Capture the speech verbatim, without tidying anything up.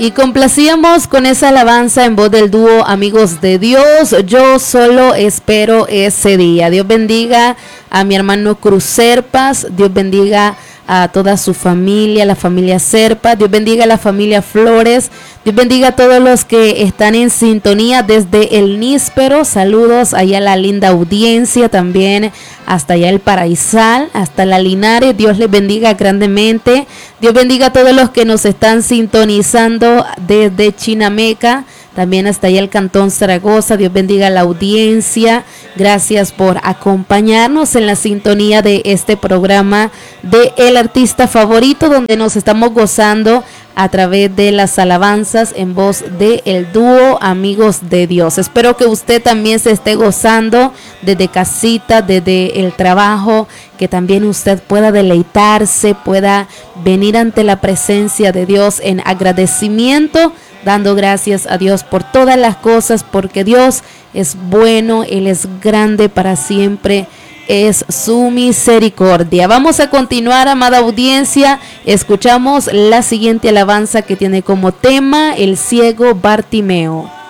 Y complacíamos con esa alabanza en voz del dúo Amigos de Dios, Yo Solo Espero Ese Día. Dios bendiga a mi hermano Cruz Serpas, Dios bendiga a toda su familia, la familia Serpa, Dios bendiga a la familia Flores, Dios bendiga a todos los que están en sintonía desde el Níspero, saludos allá a la linda audiencia, también hasta allá el Paraísal, hasta la Linares, Dios les bendiga grandemente, Dios bendiga a todos los que nos están sintonizando desde Chinameca, también hasta allá el Cantón Zaragoza, Dios bendiga a la audiencia, gracias por acompañarnos en la sintonía de este programa de El Artista Favorito, donde nos estamos gozando a través de las alabanzas en voz de el dúo Amigos de Dios. Espero que usted también se esté gozando desde casita, desde el trabajo, que también usted pueda deleitarse, pueda venir ante la presencia de Dios en agradecimiento, dando gracias a Dios por todas las cosas, porque Dios es bueno, Él es grande para siempre, es su misericordia. Vamos a continuar, amada audiencia, escuchamos la siguiente alabanza que tiene como tema El ciego Bartimeo.